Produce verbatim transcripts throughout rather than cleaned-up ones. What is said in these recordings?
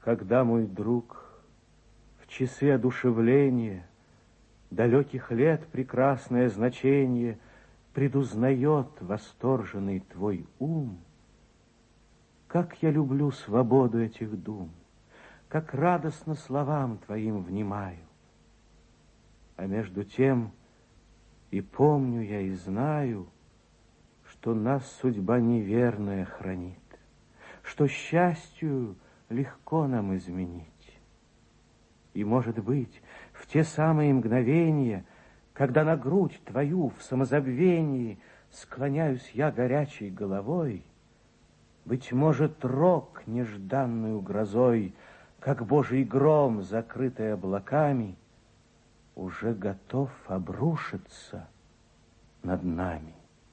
Когда мой друг в часы одушевления далеких лет прекрасное значение предузнает восторженный твой ум, как я люблю свободу этих дум, как радостно словам твоим внимаю. А между тем и помню я, и знаю, что нас судьба неверная хранит, что счастью легко нам изменить. И, может быть, в те самые мгновения, когда на грудь твою в самозабвении склоняюсь я горячей головой, быть может, рок нежданную грозой, как божий гром, закрытый облаками, уже готов обрушиться над нами.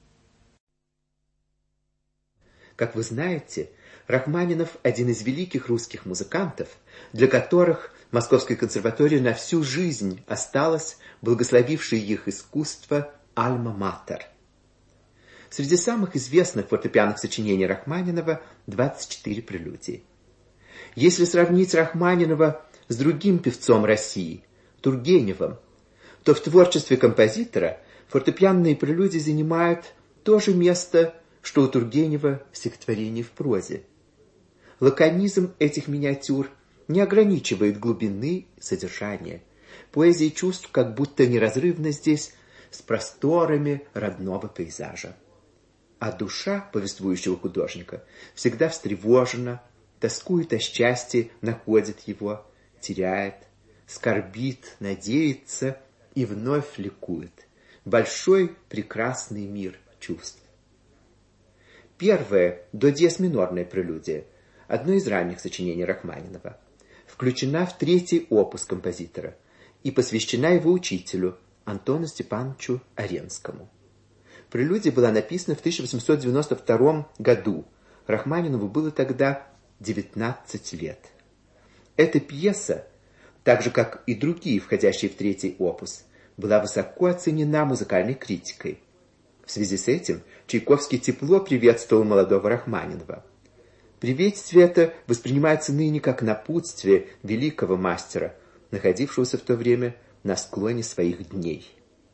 Как вы знаете, Рахманинов – один из великих русских музыкантов, для которых Московская консерватория на всю жизнь осталась благословившей их искусство альма-матер. Среди самых известных фортепианных сочинений Рахманинова двадцать четыре прелюдии. Если сравнить Рахманинова с другим певцом России, Тургеневым, то в творчестве композитора фортепианные прелюдии занимают то же место, что у Тургенева в стихотворении в прозе. Лаконизм этих миниатюр не ограничивает глубины содержания. Поэзия чувств как будто неразрывна здесь с просторами родного пейзажа. А душа повествующего художника всегда встревожена, тоскует о счастье, находит его, теряет, скорбит, надеется и вновь ликует. Большой прекрасный мир чувств. Первая до диез минорная прелюдия, одно из ранних сочинений Рахманинова, включена в третий опус композитора и посвящена его учителю Антону Степановичу Аренскому. Прелюдия была написана в тысяча восемьсот девяносто втором году. Рахманинову было тогда девятнадцать лет. Эта пьеса, так же как и другие, входящие в третий опус, была высоко оценена музыкальной критикой. В связи с этим Чайковский тепло приветствовал молодого Рахманинова. Приветствие это воспринимается ныне как напутствие великого мастера, находившегося в то время на склоне своих дней.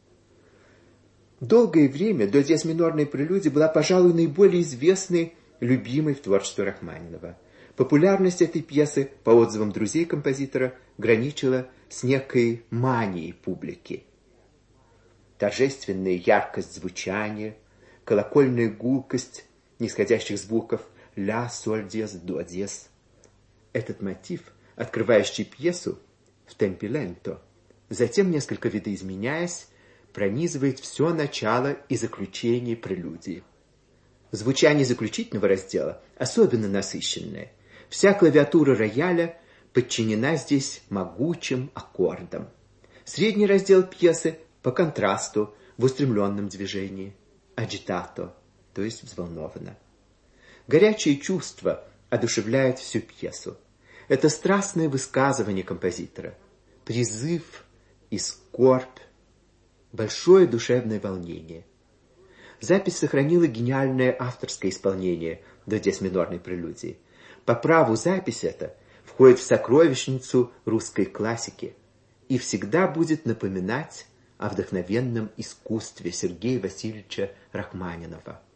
Долгое время до диез минорной прелюдии была, пожалуй, наиболее известной, любимой в творчестве Рахманинова. Популярность этой пьесы, по отзывам друзей композитора, граничила с некой манией публики. Торжественная яркость звучания, колокольная гулкость нисходящих звуков ля, соль, диез, до, диез. Этот мотив, открывающий пьесу в темпе ленто, затем, несколько видоизменяясь, пронизывает все начало и заключение прелюдии. Звучание заключительного раздела особенно насыщенное. Вся клавиатура рояля подчинена здесь могучим аккордам. Средний раздел пьесы по контрасту в устремленном движении, агитато, то есть взволнованно. Горячие чувства одушевляют всю пьесу. Это страстное высказывание композитора, призыв и скорбь, большое душевное волнение. Запись сохранила гениальное авторское исполнение до диез минорной прелюдии. По праву запись эта входит в сокровищницу русской классики и всегда будет напоминать о вдохновенном искусстве Сергея Васильевича Рахманинова.